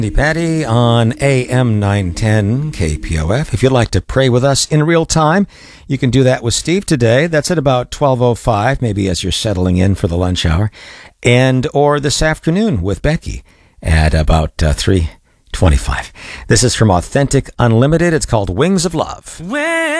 Patty on AM 910 KPOF. If you'd like to pray with us in real time, you can do that with Steve today. That's at about 12:05, maybe as you're settling in for the lunch hour, and or this afternoon with Becky at about 3:25. This is from Authentic Unlimited. It's called Wings of Love.